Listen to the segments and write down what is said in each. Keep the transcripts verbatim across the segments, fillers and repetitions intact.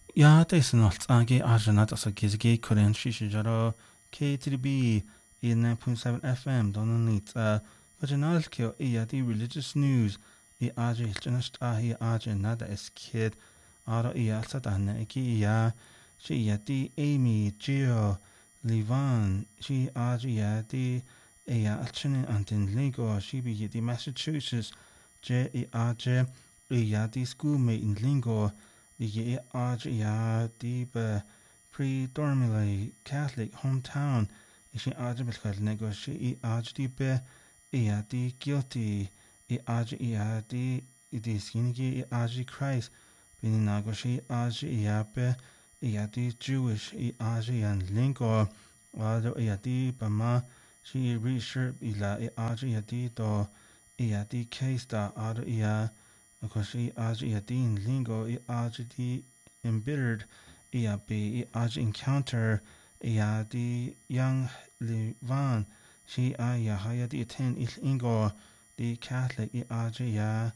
Ja, det är något age arjunat alltså gizgi korean shishi jaro K T D B i nine point seven F M don nit uh vaginal kyo i the religious news i aje just ahi aje nada es kid ara i alsa dana ki ya shi ya di Amy Gio Levan shi aje ya di ya alchine antin lingo shi bi di Massachusetts je i aje i ya di schoolmate in lingo the Ajia deep predominantly Catholic hometown is Ajabel negotiate Ajdipe ea di guilty e Ajia di di skinny Aji Christ being negotiate Ajiape ea di Jewish e Ajian lingo wado ea di Bama she research ila e Ajia di do ea di case da ado ea Akoshi aj iadin lingo i aj di embittered ia be i aj encounter ia di young Livan shi a ya haya di attend il ingo di Catholic i aj ya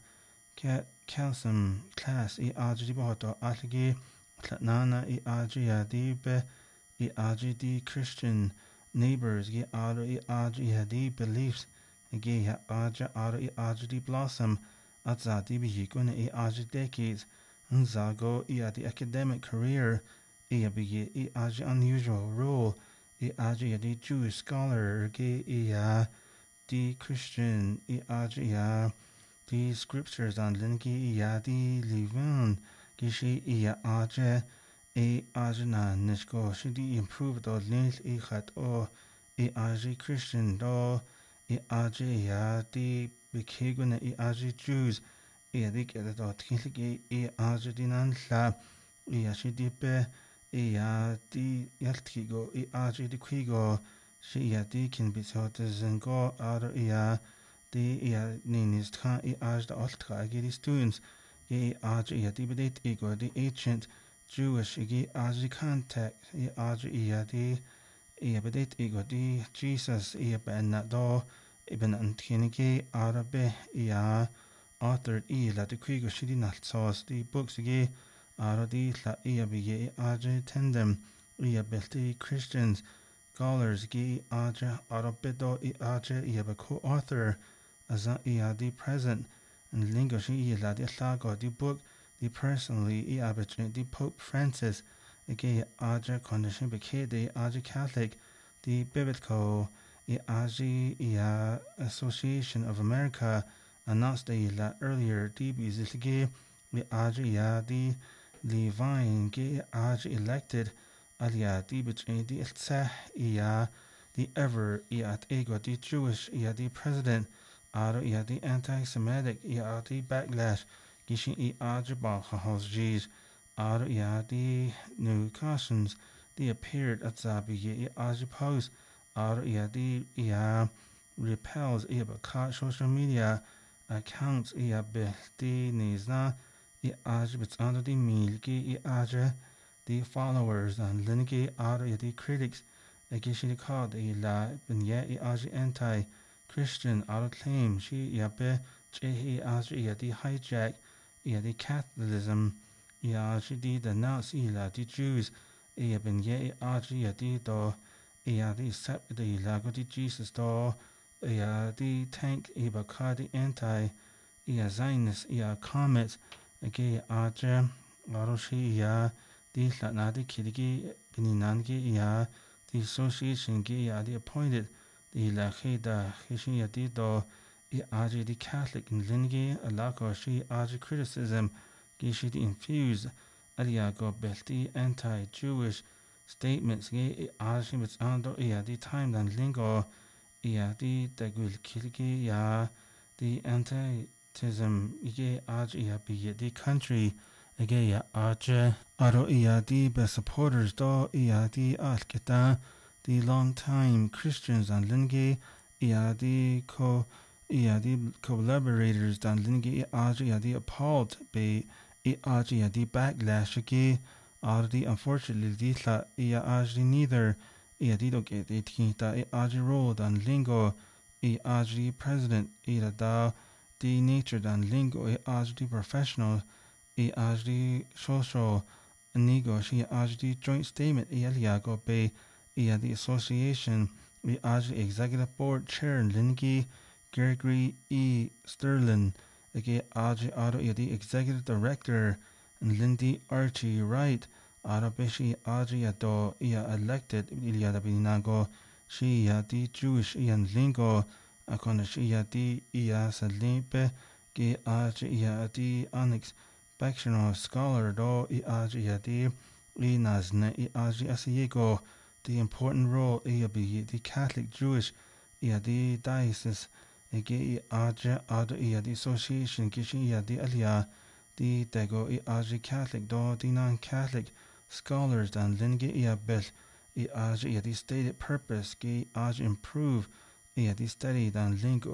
calcium class i aj di bohoto atligi tlatnana i aj ya di be i aj di Christian neighbors i aro i aj ya di beliefs ge ya aj aro i aj di blossom at za di bi gonna e aj decades and zago e at the academic career e bi e aj unusual role e aj ya di Jewish scholar ge e ya di Christian e aj ya di scriptures on linki e ya di living ge shi e ya aj e aj na nishko shi di improve do link e khat o e aj Christian do e aj ya di Bekeguna i aji Jews e adik e da tkinlik e aji dinan la e ashi dipe e a di yaltkigo e aji di kwigo shi ya di kin bisot zengo ar e a di e a ninis tkan e aj da altka agi di students e aji e di bedet ego di ancient Jewish e aji contact e aji e a di e bedet ego di Jesus e ben na do Ibn Antiniki Arabe ia authored i la de quigo shidi naltsos di books ge ara di la ia bige aje tendem ia belti Christians scholars ge aje arabedo i aje ia be co-author as ia di present and lingo shi ia la di lago di book di personally ia betre di Pope Francis ge aje condition beke di aje Catholic di biblical the Asia Association of America announced that earlier D B Zilge the Asia the Levine ge Aj elected alia di between the Iltsah ia the ever iat ego the Jewish ia the president aro ia the anti-Semitic ia the backlash gishin i Aj Balchahos G's aro ia the new cautions they appeared at Zabi i Aj post ar ia di ia repels ia ba social media accounts ia behti nizna i aj bits under the milki i aj the followers and linki ar ia the critics agishi called i la binya i aj anti Christian ar claim she ia be che i aj ia the hijack ia the Catholicism ia aj di the Nazi la the Jews ia binya i aj ia di do ia di sep di lago di Jesus do ia di tank iba ka di anti ia Zionist ia comet ge aje aroshi ia di na di kidigi bininangi ia the association ge ia di appointed di la khida khishi ia di do i aje di Catholic in lingi alako shi aje criticism ge shi di infused alia go belti anti-Jewish statements ge arguments ando ia di time dan lingo ia di dagul kilgi ya di anti-tism ge aj ia bi di country ge ya aj aro ia di be supporters do ia di alkita the long time Christians and lingi ia di co ia di collaborators dan lingi aj ia di appalled be i aj ia di backlash ge Ardi unfortunately di la ia ajri neither ia di doke di tinta i ajri role dan lingo i ajri president i la da di nature dan lingo i ajri professional i ajri social Inigo she as the joint statement Eliago Bay ia the association we as the executive board chair Lingy Gregory E. Sterling again as auto the executive director and Lindy Archie Wright auto bishi as do ia elected Ilia the Binago she the Jewish Ian Lingo akona she the ia salimpe ge as ia the annex Factional scholar do i aji yadi i nazne I aji asiego the important role I be the Catholic Jewish I the diocese ege I aja ado I the association gishi I the alia the dego I aji Catholic do the non-Catholic scholars dan linge I bel I aji I the stated purpose ge aji improve I the study dan lingo